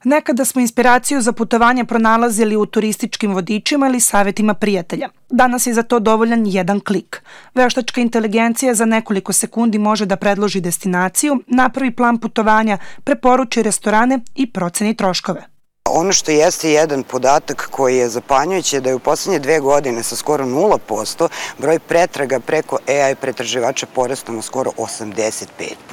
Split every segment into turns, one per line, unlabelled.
Nekada smo inspiraciju za putovanje pronalazili u turističkim vodičima ili savjetima prijatelja. Danas je za to dovoljan jedan klik. Veštačka inteligencija za nekoliko sekundi može da predloži destinaciju, napravi plan putovanja, preporuči restorane i proceni troškove.
Ono što jeste jedan podatak koji je zapanjujući je da je u poslednje 2 godine sa skoro 0% broj pretraga preko AI pretraživača porastao na skoro 85%.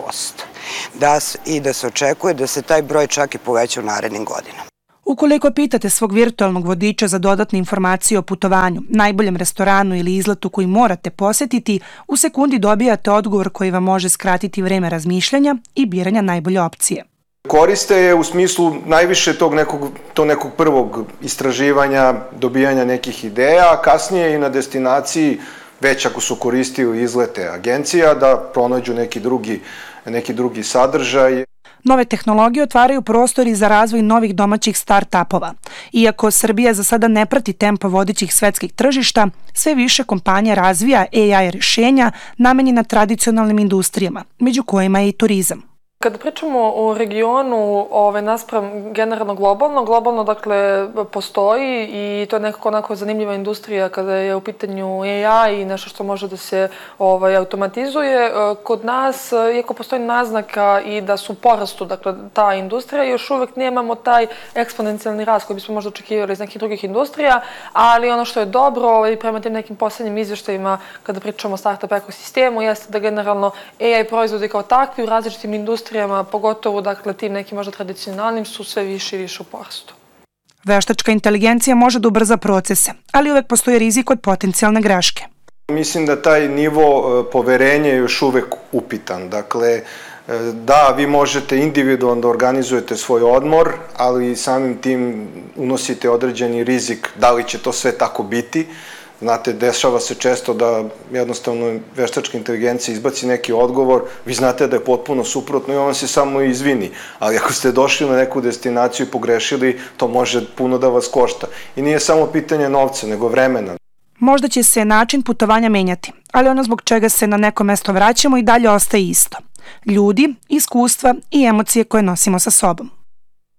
I da se očekuje da se taj broj čak i poveća u narednim godinama.
Ukoliko pitate svog virtualnog vodiča za dodatne informacije o putovanju, najboljem restoranu ili izletu koji morate posetiti, u sekundi dobijate odgovor koji vam može skratiti vreme razmišljanja i biranja najbolje opcije.
Koriste je u smislu najviše tog nekog prvog istraživanja, dobijanja nekih ideja, a kasnije i na destinaciji, već ako su koristili izlete agencija, da pronađu neki drugi sadržaj.
Nove tehnologije otvaraju prostor i za razvoj novih domaćih start-upova. Iako Srbija za sada ne prati tempo vodećih svetskih tržišta, sve više kompanija razvija AI rešenja namenjena tradicionalnim industrijama, među kojima je i turizam.
Kada pričamo o regionu naspram generalno globalno dakle postoji i to je nekako onako zanimljiva industrija kada je u pitanju AI i nešto što može da se automatizuje. Kod nas, iako postoji naznaka i da su u porastu, dakle ta industrija, još uvek nemamo taj eksponencijalni rast koji bismo možda očekivali iz nekih drugih industrija, ali ono što je dobro prema tim nekim poslednjim izveštajima kada pričamo o startup ekosistemu jeste da generalno AI proizvodi kao takvi u različitim industrijama, pogotovo dakle tim nekim možda tradicionalnim, su sve više i više u porastu.
Veštačka inteligencija može da ubrza procese, ali uvek postoji rizik od potencijalne greške.
Mislim da taj nivo poverenja je još uvek upitan. Dakle, da, vi možete individualno da organizujete svoj odmor, ali samim tim unosite određeni rizik da li će to sve tako biti. Znate, dešava se često da jednostavno veštačka inteligencija izbaci neki odgovor, vi znate da je potpuno suprotno i on se samo izvini, ali ako ste došli na neku destinaciju i pogrešili, to može puno da vas košta. I nije samo pitanje novca, nego vremena.
Možda će se način putovanja menjati, ali ono zbog čega se na neko mesto vraćamo i dalje ostaje isto. Ljudi, iskustva i emocije koje nosimo sa sobom.